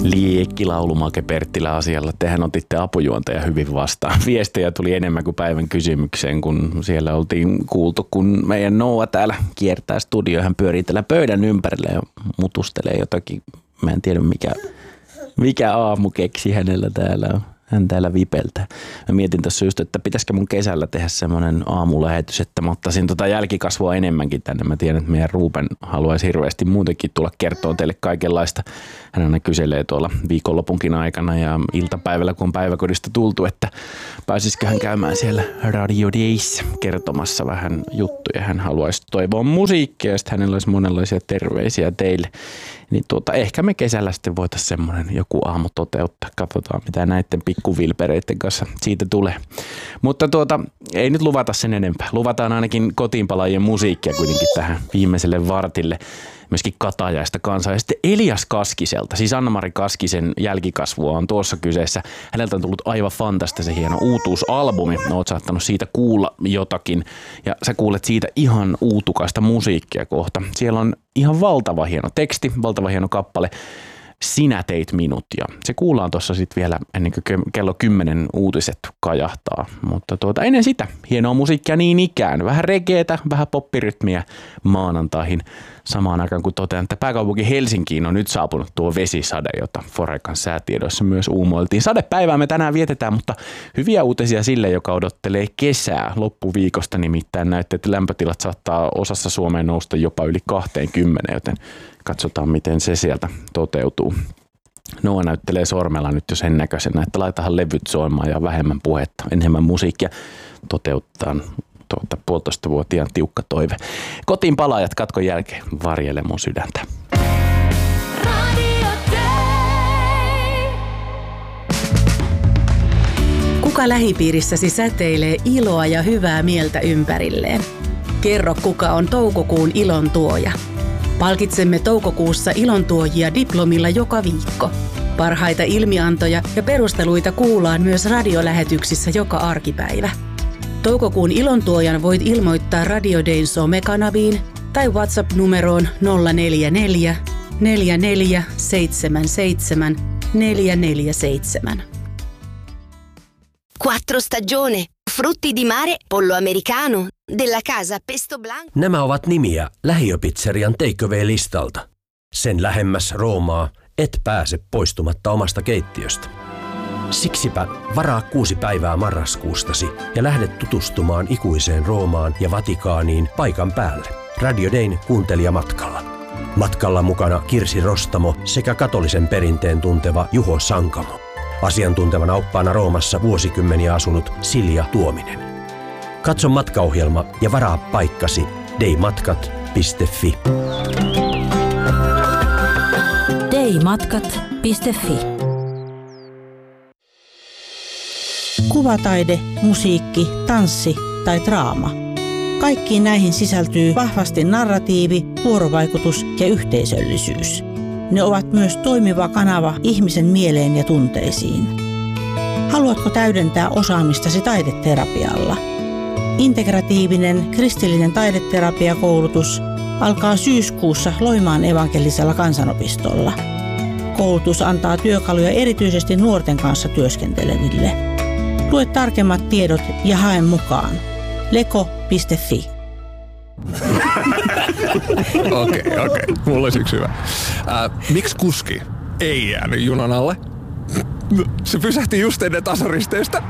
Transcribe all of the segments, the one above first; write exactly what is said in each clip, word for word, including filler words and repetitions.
Liekkilaulu Make Perttilä asialla. Tehän otitte apujuontaja hyvin vastaan. Viestejä tuli enemmän kuin päivän kysymykseen, kun siellä oltiin kuultu, kun meidän Noa täällä kiertää studioon. Hän pyörii täällä pöydän ympärillä ja mutustelee jotakin. Mä en tiedä mikä, mikä aamu keksi hänellä täällä on. Hän täällä vipeltää. Mä mietin tässä just, että pitäisikö mun kesällä tehdä semmoinen aamulähetys, että mä ottaisin tota jälkikasvua enemmänkin tänne. Mä tiedän, että meidän Ruben haluaisi hirveästi muutenkin tulla kertoa teille kaikenlaista. Hän aina kyselee tuolla viikonlopunkin aikana ja iltapäivällä, kun on päiväkodista tultu, että pääsisikö hän käymään siellä Radio Days kertomassa vähän juttuja. Hän haluaisi toivoa musiikkia ja sitten hänellä olisi monenlaisia terveisiä teille. Niin tuota, ehkä me kesällä sitten voitaisiin semmoinen joku aamu toteuttaa. Katsotaan, mitä näiden pikkuvilpereiden kanssa siitä tulee. Mutta tuota, ei nyt luvata sen enempää. Luvataan ainakin kotiinpalaajien musiikkia kuitenkin tähän viimeiselle vartille. Myöskin Katajaista kanssa. Ja sitten Elias Kaskiselta, siis Anna-Mari Kaskisen jälkikasvua on tuossa kyseessä. Häneltä on tullut aivan fantastisen hieno uutuusalbumi. No, oot saattanut siitä kuulla jotakin. Ja sä kuulet siitä ihan uutukaista musiikkia kohta. Siellä on ihan valtava hieno teksti, valtava hieno kappale. Sinä teit minut, ja se kuullaan tuossa sitten vielä ennen kuin kello kymmenen uutiset kajahtaa. Mutta tuota, ennen sitä hienoa musiikkia niin ikään. Vähän regeetä, vähän poppirytmiä maanantaihin samaan aikaan, kun totean, että pääkaupunki Helsinkiin on nyt saapunut tuo vesisade, jota Forekan säätiedoissa myös uumoiltiin. Sadepäivää me tänään vietetään, mutta hyviä uutisia sille, joka odottelee kesää loppuviikosta. Nimittäin näyttää, että lämpötilat saattaa osassa Suomeen nousta jopa yli kaksikymmentä, joten katsotaan, miten se sieltä toteutuu. Noa näyttelee sormella nyt jo sen näköisenä, että laitahan levyt soimaan ja vähemmän puhetta, enemmän musiikkia. Toteutetaan tuota, puolitoista vuotiaan tiukka toive. Kotiin palaajat katkon jälkeen varjele mun sydäntä. Kuka lähipiirissäsi säteilee iloa ja hyvää mieltä ympärilleen? Kerro, kuka on toukokuun ilon tuoja. Palkitsemme toukokuussa ilontuojia diplomilla joka viikko. Parhaita ilmiantoja ja perusteluita kuullaan myös radiolähetyksissä joka arkipäivä. Toukokuun ilontuojan voit ilmoittaa Radio Dayn somekanaviin tai WhatsApp-numeroon nolla neljä neljä, neljä neljä seitsemän seitsemän, neljä neljä seitsemän. Quattro stagione, frutti di mare, pollo americano, della casa pesto blanco. Nämä ovat nimiä lähiöpizzerian takeaway-listalta. Sen lähemmäs Roomaa et pääse poistumatta omasta keittiöstä. Siksipä varaa kuusi päivää marraskuustasi ja lähde tutustumaan ikuiseen Roomaan ja Vatikaaniin paikan päälle. Radio Dayn kuuntelijamatkalla. Matkalla mukana Kirsi Rostamo sekä katolisen perinteen tunteva Juho Sankamo. Asiantuntevana oppaana Roomassa vuosikymmeniä asunut Silja Tuominen. Katso matkaohjelma ja varaa paikkasi daymatkat piste fi. daymatkat piste fi. Kuvataide, musiikki, tanssi tai draama. Kaikkiin näihin sisältyy vahvasti narratiivi, vuorovaikutus ja yhteisöllisyys. Ne ovat myös toimiva kanava ihmisen mieleen ja tunteisiin. Haluatko täydentää osaamistasi taideterapialla? Integratiivinen kristillinen taideterapiakoulutus alkaa syyskuussa Loimaan evankelisella kansanopistolla. Koulutus antaa työkaluja erityisesti nuorten kanssa työskenteleville. Lue tarkemmat tiedot ja hae mukaan. leko piste fi. Okei, okei. Okay, okay. Mulla olisi yksi hyvä. Äh, miksi kuski ei jäänyt junan alle? Se pysähti just ennen tasoristeystä.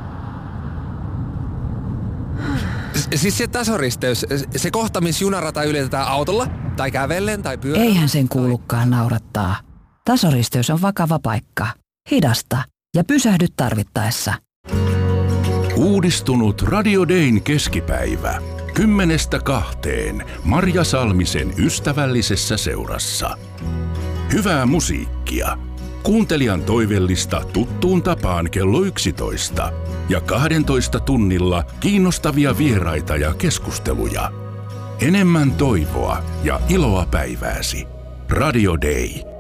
Siis se tasoristeys, se kohta, missä junarata ylitetään autolla, tai kävellen, tai pyörällä. Eihän sen kuulukaan naurattaa. Tasoristeys on vakava paikka. Hidasta ja pysähdy tarvittaessa. Uudistunut Radio Dayn keskipäivä. Kymmenestä kahteen Marja Salmisen ystävällisessä seurassa. Hyvää musiikkia. Kuuntelijan toivellista tuttuun tapaan kello yksitoista. Ja kahdentoista tunnilla kiinnostavia vieraita ja keskusteluja. Enemmän toivoa ja iloa päivääsi. Radio Day.